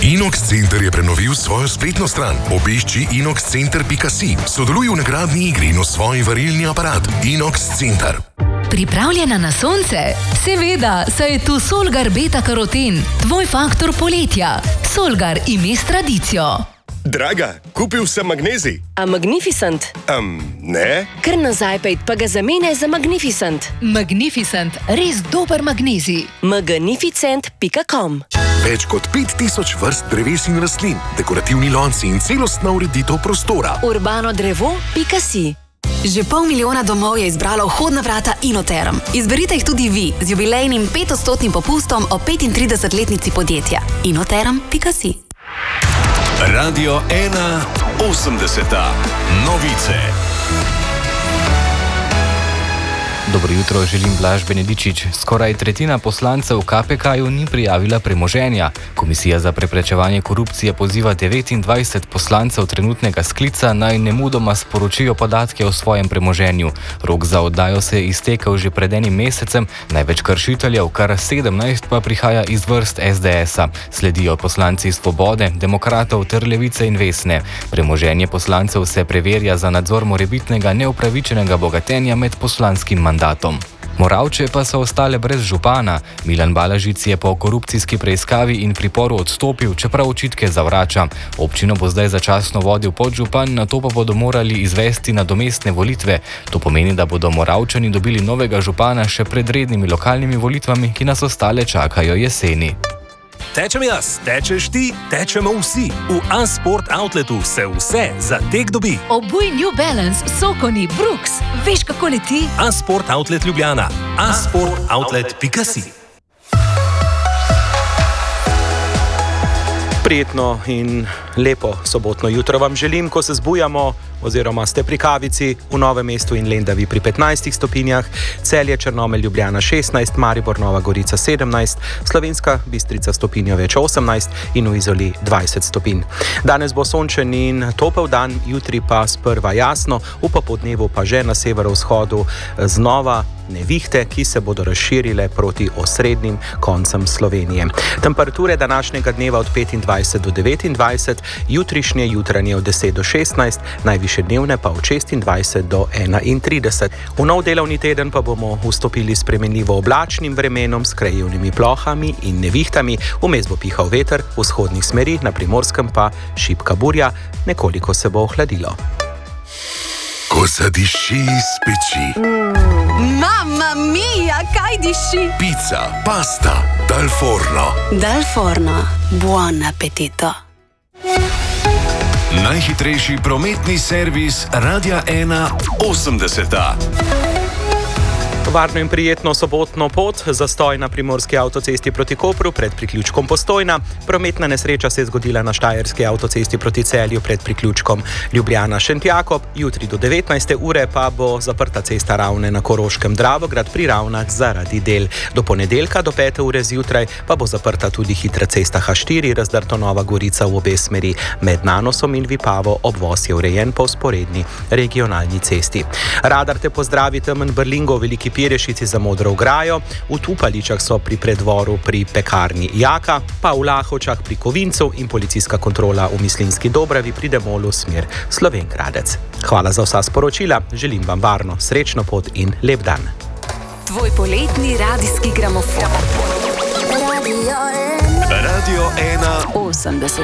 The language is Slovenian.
Inox Center je prenovil svojo spletno stran. Obišči inoxcenter.si, sodeluj v nagradni igri in osvoji varilni aparat. Inox Center. Pripravljena na sonce? Seveda, saj je tu Solgar beta-karoten, tvoj faktor poletja. Solgar ime s tradicijo. Draga, kupil sem magnezij. A Magnificent? Ne. Kar nazaj pejt, pa ga zamene za Magnificent. Magnificent, res dober magnezij. Magnificent.com. Več kot 5000 vrst dreves in rastlin, dekorativni lonci in celostna ureditev prostora. urbanodrevo.si. Že 500 000 domov je izbralo vhodna vrata Inoterm. Izberite jih tudi vi z jubilejnim 5% popustom o 35-letnici podjetja. Inoterm.si. Radio 1 80. Novice. Dobro jutro, želim Blaž Benedičič. Skoraj tretjina poslancev KPK-ju ni prijavila premoženja. Komisija za preprečevanje korupcije poziva 29 poslancev trenutnega sklica naj nemudoma sporočijo podatke o svojem premoženju. Rok za oddajo se je iztekel že pred enim mesecem, največ kršiteljev, kar 17 pa prihaja iz vrst SDS-a. Sledijo poslanci Svobode, Demokratov ter Levice in Vesne. Premoženje poslancev se preverja za nadzor morebitnega neupravičenega bogatenja med poslanskim mandatom. Moravče pa so ostale brez župana. Milan Balažic je po korupcijski preiskavi in priporu odstopil, čeprav očitke zavrača. Občino bo zdaj začasno vodil podžupan, nato pa bodo morali izvesti nadomestne volitve. To pomeni, da bodo Moravčani dobili novega župana še pred rednimi lokalnimi volitvami, ki nas ostale čakajo jeseni. Tečem jaz, tečeš ti, tečemo vsi. V Unsport Outletu se vse za tek dobi. Obuj New Balance, Sokoni, Brooks. Veš, kako leti? Unsport Outlet Ljubljana. unsportoutlet.si. Prijetno in lepo sobotno jutro vam želim, ko se zbujamo oziroma ste pri kavici v Novem mestu in Lendavi pri 15 stopinjah, Celje, Črnomelj, Ljubljana 16, Maribor, Nova Gorica 17, Slovenska Bistrica stopinjo več 18 in v Izoli 20 stopinj. Danes bo sončen in topel dan, jutri pa sprva jasno, v popoldnevu pa že na severovzhodu znova nevihte, ki se bodo razširile proti osrednjim koncem Slovenije. Temperature današnjega dneva od 25 do 29, jutrišnje jutranje od 10 do 16, najviše dnevne pa od 26 do 31. V nov delovni teden pa bomo vstopili s spremenljivo oblačnim vremenom, s krajevnimi plohami in nevihtami, vmes bo pihal veter vzhodnih smeri, na Primorskem pa šibka burja, nekoliko se bo ohladilo. Ko zadiši iz peči. Mamma mia, kaj diši? Pizza, pasta, dal forno. Dal forno, buon appetito. Najhitrejši prometni servis Radia 1 80. Varno in prijetno sobotno pot, zastoj na primorski avtocesti proti Kopru pred priključkom Postojna. Prometna nesreča se je zgodila na štajerski avtocesti proti Celju pred priključkom Ljubljana-Šentjakob. Jutri do 19. ure pa bo zaprta cesta Ravne na Koroškem Dravograd pri Ravnah zaradi del. Do ponedeljka do 5. ure zjutraj pa bo zaprta tudi hitra cesta H4, razdrto Nova Gorica v obe smeri. Med Nanosom in Vipavo obvoz je urejen po vzporedni regionalni cesti. Radar te pozdravi temen Brlingo, Veliki Pirešici za Modro ograjo, v Tupaličah so pri predvoru pri pekarni Jaka, pa v Lahovčah pri Kovincu in policijska kontrola v Mislinski Dobravi pri Demolu smer Slovenj-Gradec. Hvala za vsa sporočila, želim vam varno, srečno pot in lep dan. Tvoj poletni radijski gramofon. Radio 1 80.